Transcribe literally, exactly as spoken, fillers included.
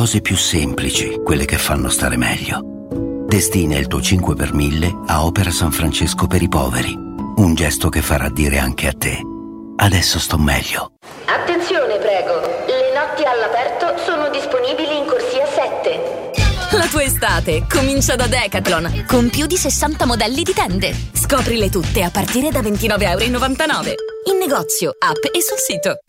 cose più semplici quelle che fanno stare meglio. Destina il tuo cinque per mille a Opera San Francesco per i poveri. Un gesto che farà dire anche a te: adesso sto meglio. Attenzione, prego. Le notti all'aperto sono disponibili in corsia sette. La tua estate comincia da Decathlon, con più di sessanta modelli di tende. Scoprile tutte a partire da ventinove e novantanove euro. In negozio, app e sul sito.